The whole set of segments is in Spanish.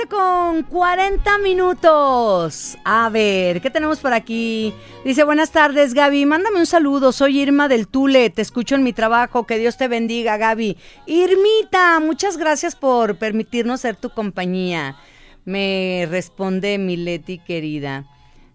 tarde con 40 minutos. A ver, ¿qué tenemos por aquí? Dice, buenas tardes, Gaby, mándame un saludo, soy Irma del Tule, te escucho en mi trabajo, que Dios te bendiga, Gaby. Irmita, muchas gracias por permitirnos ser tu compañía. Me responde mi Leti querida.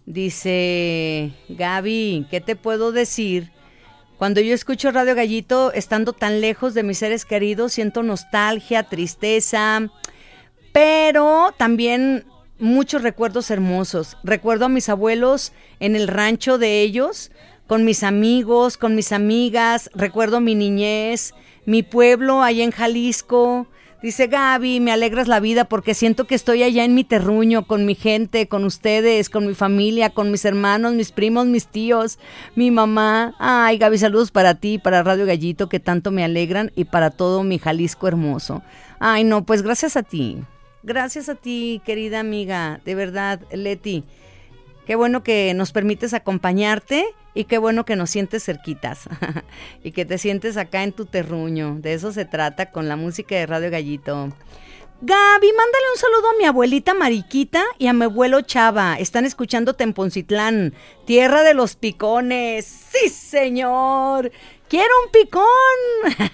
Dice, Gaby, ¿qué te puedo decir? Cuando yo escucho Radio Gallito, estando tan lejos de mis seres queridos, siento nostalgia, tristeza, pero también muchos recuerdos hermosos. Recuerdo a mis abuelos en el rancho de ellos, con mis amigos, con mis amigas. Recuerdo mi niñez, mi pueblo allá en Jalisco. Dice, Gaby, me alegras la vida porque siento que estoy allá en mi terruño, con mi gente, con ustedes, con mi familia, con mis hermanos, mis primos, mis tíos, mi mamá. Ay, Gaby, saludos para ti, para Radio Gallito, que tanto me alegran, y para todo mi Jalisco hermoso. Ay, no, pues gracias a ti. Gracias a ti, querida amiga, de verdad, Leti. Qué bueno que nos permites acompañarte y qué bueno que nos sientes cerquitas y que te sientes acá en tu terruño. De eso se trata con la música de Radio Gallito. Gaby, mándale un saludo a mi abuelita Mariquita y a mi abuelo Chava. Están escuchando Temponcitlán, tierra de los picones. ¡Sí, señor! ¡Quiero un picón!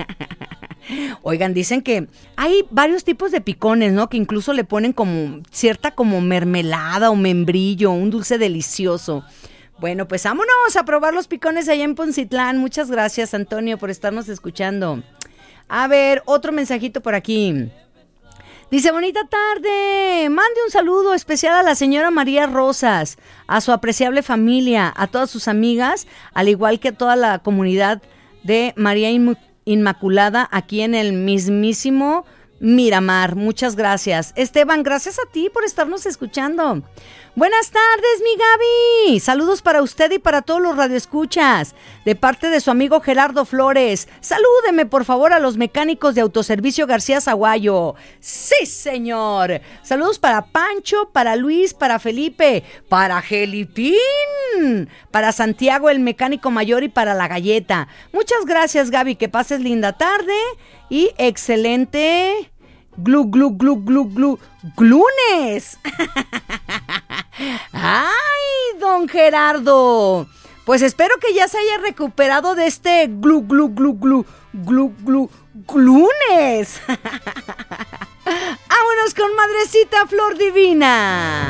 Oigan, dicen que hay varios tipos de picones, ¿no? Que incluso le ponen como cierta como mermelada o membrillo, un dulce delicioso. Bueno, pues vámonos a probar los picones allá en Poncitlán. Muchas gracias, Antonio, por estarnos escuchando. A ver, otro mensajito por aquí. Dice, bonita tarde, mande un saludo especial a la señora María Rosas, a su apreciable familia, a todas sus amigas, al igual que a toda la comunidad de María Inmaculada aquí en el mismísimo Miramar. Muchas gracias. Esteban, gracias a ti por estarnos escuchando. Buenas tardes, mi Gaby. Saludos para usted y para todos los radioescuchas. De parte de su amigo Gerardo Flores. Salúdeme, por favor, a los mecánicos de Autoservicio García Zaguayo. Sí, señor. Saludos para Pancho, para Luis, para Felipe, para Gelipín, para Santiago, el mecánico mayor, y para la galleta. Muchas gracias, Gaby. Que pases linda tarde y excelente lunes. ¡Ay, don Gerardo! Pues espero que ya se haya recuperado de este lunes. Vámonos con Madrecita Flor Divina.